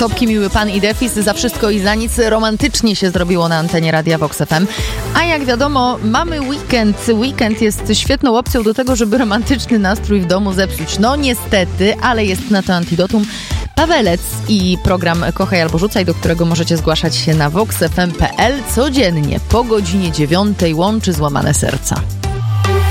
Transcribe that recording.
Topki, Miły Pan i Defis, Za wszystko i za nic. Romantycznie się zrobiło na antenie Radia Vox FM. A jak wiadomo, mamy weekend. Weekend jest świetną opcją do tego, żeby romantyczny nastrój w domu zepsuć. No niestety, ale jest na to antidotum. Pawelec i program Kochaj albo Rzucaj, do którego możecie zgłaszać się na voxfm.pl codziennie po godzinie 9 łączy złamane serca.